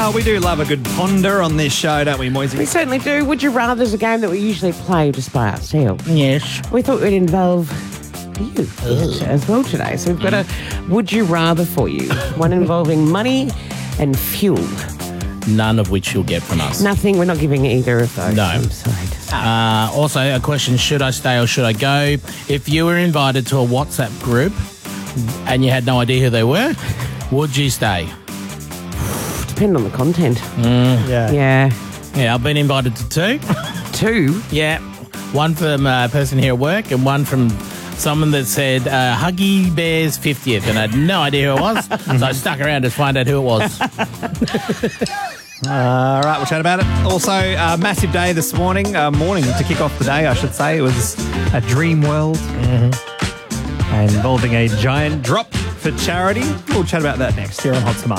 We do love a good ponder on this show, don't we, Moisey? We certainly do. Would You Rather is a game that we usually play just by ourselves. Yes. We thought we'd involve you as well today. So we've got a Would You Rather for you. One involving money and fuel. None of which you'll get from us. Nothing. We're not giving either of those. No. I'm sorry to say. Also, a question, should I stay or should I go? If you were invited to a WhatsApp group and you had no idea who they were, would you stay? Depend on the content. Yeah. Yeah. Yeah, I've been invited to 2. 2. Yeah. One from a person here at work and one from someone that said Huggy Bear's 50th, and I had no idea who it was, so I stuck around to find out who it was. All right, we'll chat about it. Also, massive day this morning. Morning to kick off the day, I should say. It was a dream world involving a giant drop for charity. We'll chat about that next here on Hot Tomato.